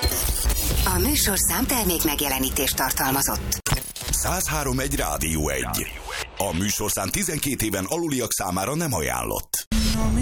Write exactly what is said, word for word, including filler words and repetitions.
A műsorszám termék megjelenítést tartalmazott. száz három egy Rádió egy. A műsorszám tizenkét éven aluliak számára nem ajánlott.